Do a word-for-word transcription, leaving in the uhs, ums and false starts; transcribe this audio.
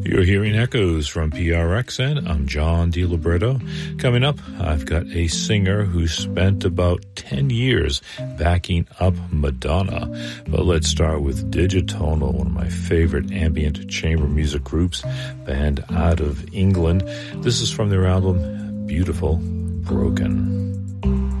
You're hearing echoes from P R X N. I'm John DiLibretto. Coming up, I've got a singer who spent about ten years backing up Madonna. But let's start with Digitonal, one of my favorite ambient chamber music groups, band out of England. This is from their album Beautiful Broken.